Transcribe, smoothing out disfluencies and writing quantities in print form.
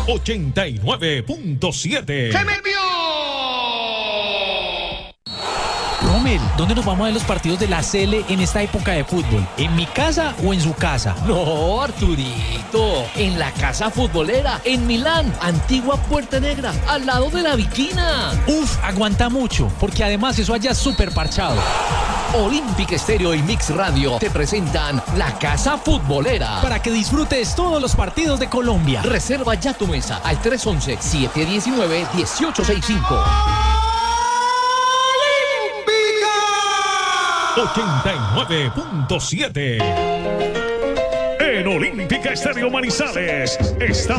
89.7. ¡Se me envió! Rommel, ¿dónde nos vamos a ver los partidos de la CL en esta época de fútbol? ¿En mi casa o en su casa? No, Arturito, en la casa futbolera, en Milán, antigua Puerta Negra, al lado de la Viquina. Uf, aguanta mucho, porque además eso allá es súper parchado. Olímpica Estéreo y Mix Radio te presentan la Casa Futbolera. Para que disfrutes todos los partidos de Colombia. Reserva ya tu mesa al 311-719-1865. 89.7. En Olímpica Estéreo Manizales está